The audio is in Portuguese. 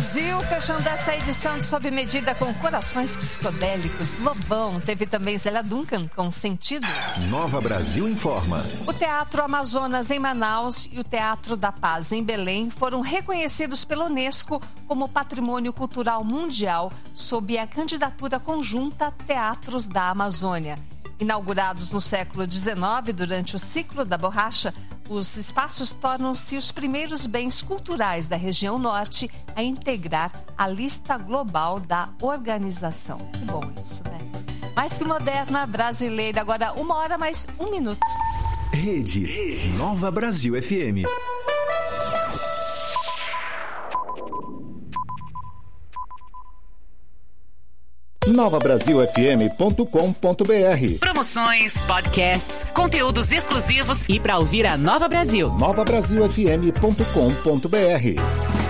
Brasil, fechando essa edição de Sob Medida com Corações Psicodélicos. Lobão, teve também Zélia Duncan com Sentidos. Nova Brasil informa. O Teatro Amazonas em Manaus e o Teatro da Paz em Belém foram reconhecidos pela Unesco como Patrimônio Cultural Mundial sob a candidatura conjunta Teatros da Amazônia. Inaugurados no século XIX, durante o ciclo da borracha, os espaços tornam-se os primeiros bens culturais da região norte a integrar a lista global da organização. Que bom isso, né? Mais que moderna, brasileira. Agora, 1h mais 1 minuto. Rede Nova Brasil FM. NovaBrasilFM.com.br. Promoções, podcasts, conteúdos exclusivos e para ouvir a Nova Brasil. NovaBrasilFM.com.br.